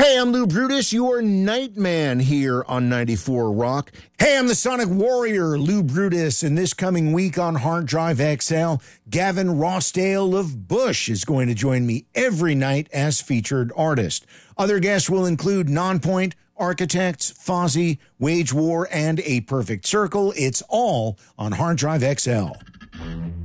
Hey, I'm Lou Brutus, your Nightman here on 94 Rock. Hey, I'm the Sonic Warrior, Lou Brutus, and this coming week on Hard Drive XL, Gavin Rossdale of Bush is going to join me every night as featured artist. Other guests will include Nonpoint, Architects, Fozzy, Wage War, and A Perfect Circle. It's all on Hard Drive XL.